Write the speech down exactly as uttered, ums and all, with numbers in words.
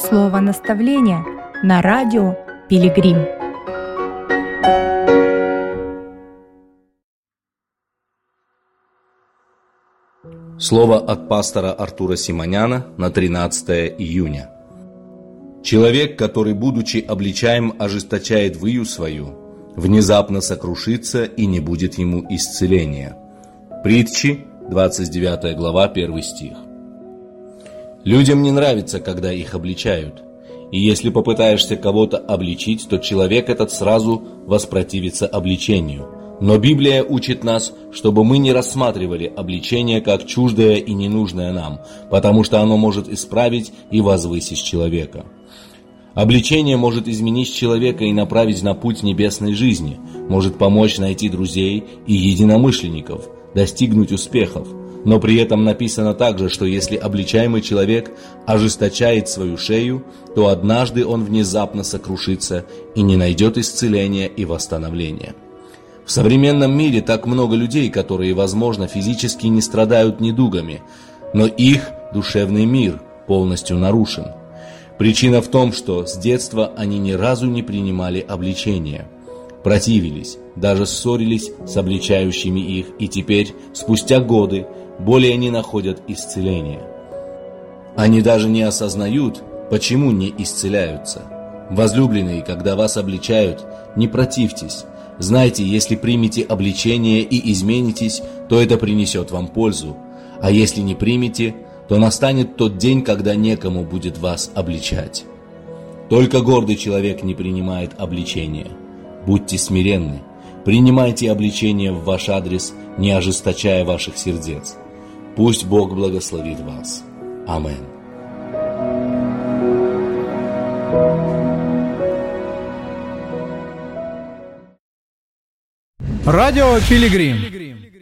Слово наставления на радио Пилигрим. Слово от пастора Артура Симоняна на тринадцатое июня. Человек, который, будучи обличаем, ожесточает выю свою, внезапно сокрушится, и не будет ему исцеления. Притчи, двадцать девятая глава, первый стих. Людям не нравится, когда их обличают. И если попытаешься кого-то обличить, то человек этот сразу воспротивится обличению. Но Библия учит нас, чтобы мы не рассматривали обличение как чуждое и ненужное нам, потому что оно может исправить и возвысить человека. Обличение может изменить человека и направить на путь небесной жизни, может помочь найти друзей и единомышленников, достигнуть успехов. Но при этом написано также, что если обличаемый человек ожесточает свою шею, то однажды он внезапно сокрушится и не найдет исцеления и восстановления. В современном мире так много людей, которые, возможно, физически не страдают недугами, но их душевный мир полностью нарушен. Причина в том, что с детства они ни разу не принимали обличения, противились, даже ссорились с обличающими их, и теперь, спустя годы, более не находят исцеления. Они даже не осознают, почему не исцеляются. Возлюбленные, когда вас обличают, не противьтесь. Знайте, если примете обличение и изменитесь, то это принесет вам пользу. А если не примете, то настанет тот день, когда некому будет вас обличать. Только гордый человек не принимает обличения. Будьте смиренны, принимайте обличение в ваш адрес, не ожесточая ваших сердец. Пусть Бог благословит вас. Аминь. Радио Пилигрим.